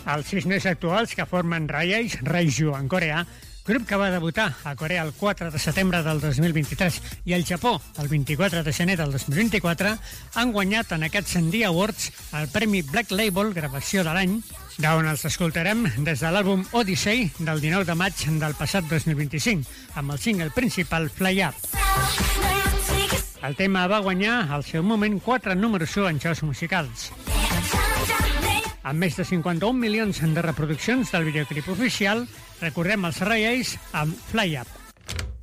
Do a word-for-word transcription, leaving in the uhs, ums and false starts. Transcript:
Els sis nois actuals que formen Rayais, Raiju en coreà, grup que va debutar a Corea el quatre de setembre del dos mil vint-i-tres i al Japó el vint-i-quatre de gener del dos mil vint-i-quatre, han guanyat en aquests Sandy Awards el Premi Black Label Gravació de l'any, d'on els escoltarem des de l'àlbum Odyssey del dinou de maig del passat dos mil vint-i-cinc, amb el single principal Fly Up. El tema va guanyar al seu moment quatre números u en xarxes musicals. Amb més de cinquanta-un milions de reproduccions del videoclip oficial, recordem els Rayais amb Fly Up.